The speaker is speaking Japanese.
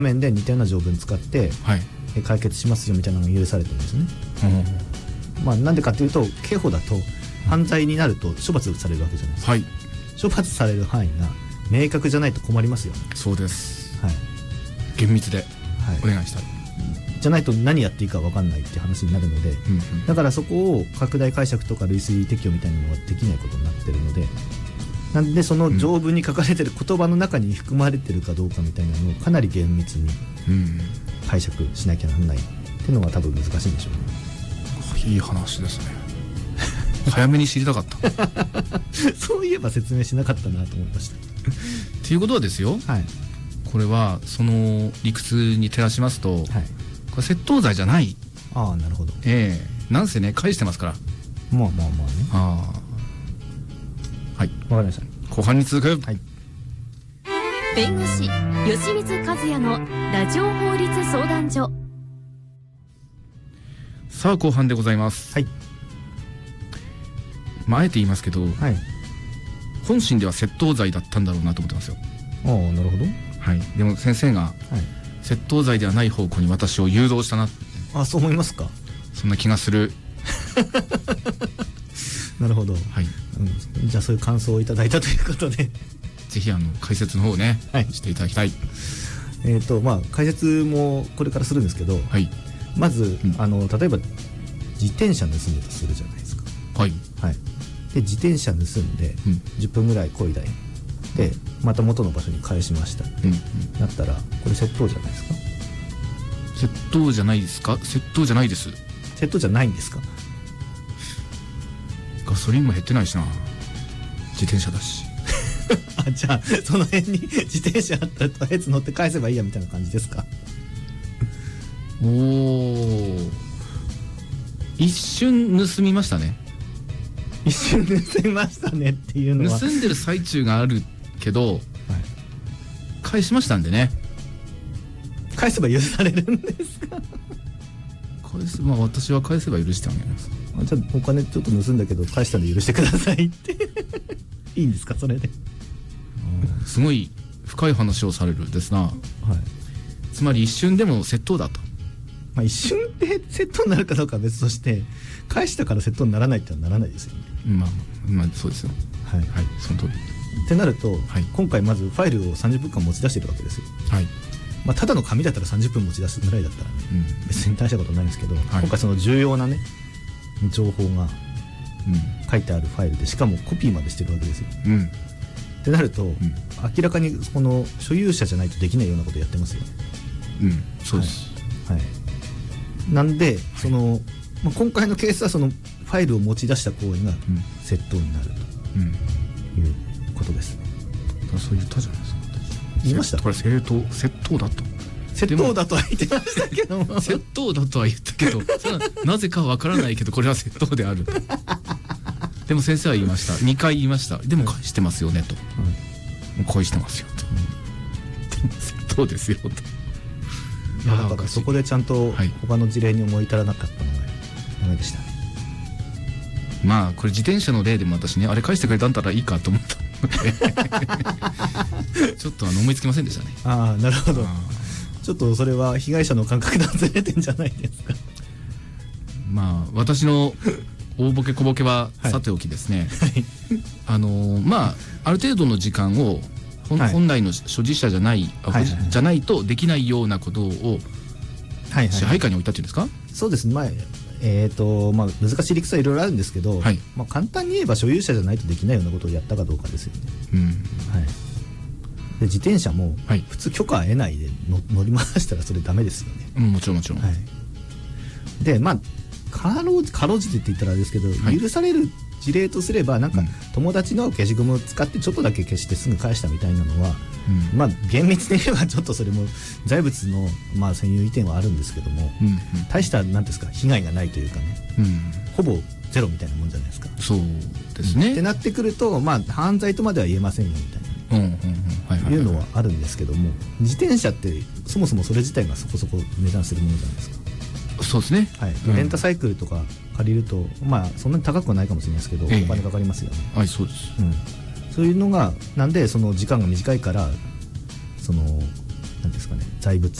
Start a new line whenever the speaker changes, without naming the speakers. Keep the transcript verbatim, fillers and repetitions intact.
面で似たような条文使って、はい、解決しますよみたいなのが許されてるんですね、うん、まあなんでかというと刑法だと犯罪になると処罰されるわけじゃないですか、はい、処罰される範囲が明確じゃないと困りますよね。
そうです、はい、厳密でお願いしたい、はい、
じゃないと何やっていいか分かんないって話になるので、うんうん、だからそこを拡大解釈とか類推適用みたいなのができないことになってるので、なんでその条文に書かれてる言葉の中に含まれてるかどうかみたいなのをかなり厳密に解釈しなきゃならないっていうのが多分難しいんでしょうね。
いい話ですね。早めに知りたかった
そういえば説明しなかったなと思いました
っていうことはですよ、はい、これはその理屈に照らしますと、はい、これ窃盗罪じゃない。
ああなるほど。
ええー、なんせね返してますから。
まあまあまあね。ああはいわかりました。
後半に続く、はい、
弁護士吉光和也のラジオ法律相談所。
さあ後半でございます。はい。まあ、あえて言いますけど、はい、本心では窃盗罪だったんだろうなと思ってますよ。
ああなるほど、
はい、でも先生が、はい、窃盗罪ではない方向に私を誘導したな。
あそう思いますか。
そんな気がする
なるほど、はい、うん、じゃあそういう感想をいただいたということで
ぜひあの解説の方をね、はい、していただきたい。
えーとまあ、解説もこれからするんですけど、はい、まず、うん、あの例えば自転車盗んでとするじゃないですか。はい、はい、で自転車盗んでじゅっぷんぐらい漕いだりでまた元の場所に返しましたって、うんうん、なったらこれ窃盗じゃないですか。
窃盗じゃないですか。窃盗じゃないです。
窃盗じゃないんですか。
ガソリンも減ってないしな。自転車だし
あじゃあその辺に自転車あったらとりあえず乗って返せばいいやみたいな感じですか。
おー一瞬盗みましたね。
一瞬盗みましたねっていうのは
盗んでる最中があるけど、はい、返しましたんでね。
返せば許されるんですか。
返す、まあ私は返せば許してあげます。
あじゃあお金ちょっと盗んだけど返したんで許してくださいっていいんですかそれで。
すごい深い話をされるですな、はい、つまり一瞬でも窃盗だと。
まあ、一瞬で窃盗になるかどうかは別として返したから窃盗にならないってのはならないですよね。
まあ、まあそうですよ。はい、はい、その通り
ってなると、はい、今回まずファイルをさんじゅっぷんかん持ち出してるわけですよ。はい、まあ、ただの紙だったらさんじゅっぷん持ち出すぐらいだったら、ね、うん、別に大したことないんですけど、はい、今回その重要なね情報が書いてあるファイルでしかもコピーまでしてるわけですよ、うん、ってなると、うん、明らかにこの所有者じゃないとできないようなことやってますよね。
うんそうです、はいはい、
なんでその、まあ、今回のケースはそのファイルを持ち出した行為が窃盗になるということですね、
うん、そう言ったじゃないですか。
言いました。
これ窃盗、窃盗だと
窃盗だとは言ってましたけども
窃盗だとは言ったけどそれはなぜかわからないけどこれは窃盗であるとでも先生は言いました。にかい言いました。でも返してますよねと、うん、返してますよと、うん、でも窃盗ですよと。
いやだからそこでちゃんと他の事例に思い至らなかったのがダメでしたね。
まあこれ自転車の例でも私ねあれ返してくれたんだらいいかと思ったちょっとあの思いつきませんでしたね。
ああなるほど。ちょっとそれは被害者の感覚とずれてんじゃないですか。
まあ私の大ボケ小ボケはさておきですね、はい、あのまあある程度の時間を本、はい、本来の所持者じゃない、はい、じゃないとできないようなことを支配下に置いたっていうんですか。
そうですね、まあえーとまあ、難しい理屈はいろいろあるんですけど、はい、まあ、簡単に言えば所有者じゃないとできないようなことをやったかどうかですよね、うん、はい、で自転車も普通許可は得ないでの乗り回したらそれダメですよね、
うん、もちろんもちろん、はい、
でまあかろうかろうじてって言ったらあれですけど、はい、許される事例とすればなんか友達の消しゴムを使ってちょっとだけ消してすぐ返したみたいなのは、うん、まあ厳密に言えばちょっとそれも財物のまあ占有意見はあるんですけども、うんうん、大したなんですか被害がないというかね、うん、ほぼゼロみたいなもんじゃないですか。
そうですね、
ってなってくるとまあ犯罪とまでは言えませんよみたいないうのはあるんですけども、自転車ってそもそもそれ自体がそこそこ値段するものじゃないですか。
そうですね、
はい、レンタサイクルとか借りると、まあそんなに高くはないかもしれないですけど、ええ、お金かかりますよね。
はい、そうです、
うん、そういうのがなんでその時間が短いからそのなんですかね、財物